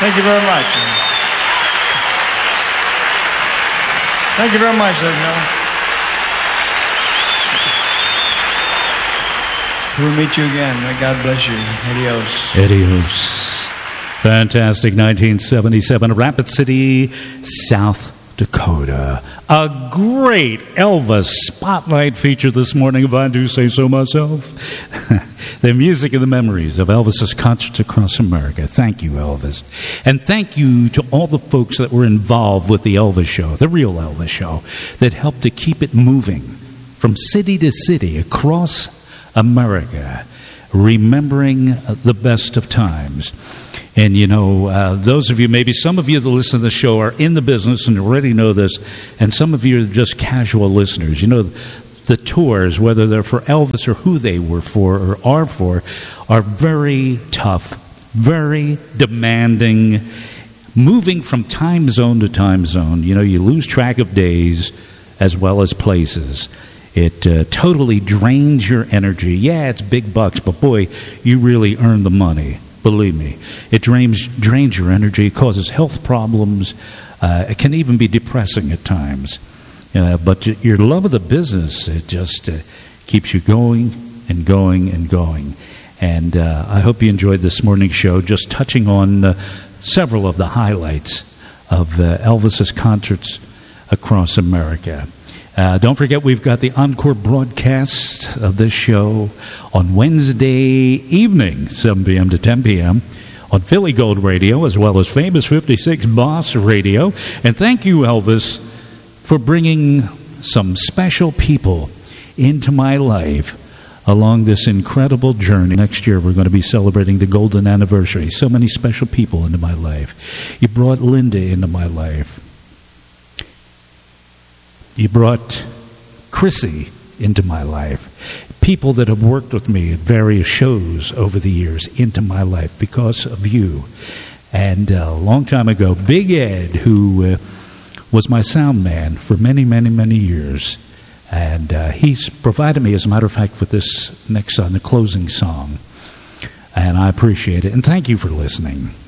Thank you very much. Thank you very much, ladies and gentlemen. We'll meet you again. May God bless you. Adios. Adios. Fantastic 1977, Rapid City, South Dakota. A great Elvis spotlight feature this morning, if I do say so myself. The music and the memories of Elvis's concerts across America. Thank you, Elvis. And thank you to all the folks that were involved with the Elvis Show, the real Elvis Show, that helped to keep it moving from city to city across America, remembering the best of times. And, you know, those of you, maybe some of you that listen to the show are in the business and already know this, and some of you are just casual listeners. You know, the tours, whether they're for Elvis or who they were for or are for, are very tough, very demanding, moving from time zone to time zone. You know, you lose track of days as well as places. It totally drains your energy. Yeah, it's big bucks, but boy, you really earn the money. Believe me, it drains your energy, it causes health problems. It can even be depressing at times. But your love of the business, it just keeps you going and going and going. And I hope you enjoyed this morning's show, just touching on several of the highlights of Elvis's concerts across America. Don't forget, we've got the encore broadcast of this show on Wednesday evening, 7 p.m. to 10 p.m. on Philly Gold Radio, as well as Famous 56 Boss Radio. And thank you, Elvis, for bringing some special people into my life along this incredible journey. Next year, we're going to be celebrating the golden anniversary. So many special people into my life. You brought Linda into my life. You brought Chrissy into my life. People that have worked with me at various shows over the years into my life because of you. And a long time ago, Big Ed, who was my sound man for many, many, many years. And he's provided me, as a matter of fact, with this next song, the closing song. And I appreciate it. And thank you for listening.